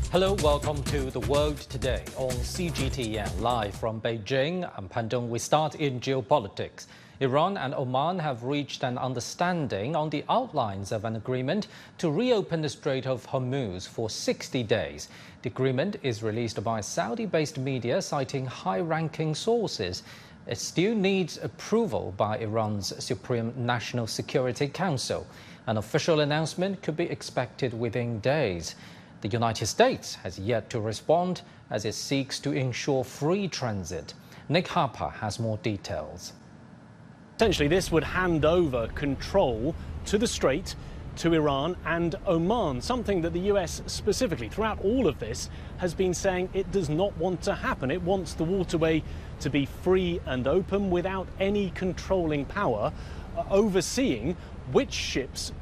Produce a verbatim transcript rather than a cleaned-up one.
Hello, welcome to The World Today on C G T N, live from Beijing. I'm Pan Dong. We start in geopolitics. Iran and Oman have reached an understanding on the outlines of an agreement to reopen the Strait of Hormuz for sixty days. The agreement is released by Saudi-based media, citing high-ranking sources. It still needs approval by Iran's Supreme National Security Council. An official announcement could be expected within days. The United States has yet to respond as it seeks to ensure free transit. Nick Harper has more details. Essentially, this would hand over control to the Strait to Iran and Oman, something that the U S specifically, throughout all of this, has been saying it does not want to happen. It wants the waterway to be free and open without any controlling power uh, overseeing which ships